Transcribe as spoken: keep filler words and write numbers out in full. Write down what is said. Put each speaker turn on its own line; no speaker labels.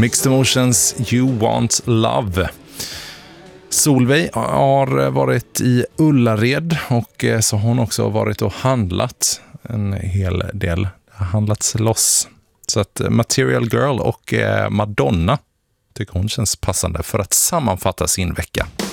Mixed Emotions, You Want Love. Solveig har varit i Ullared och så har hon också varit och handlat en hel del. Har handlats loss. Så att Material Girl och Madonna tycker hon känns passande för att sammanfatta sin vecka.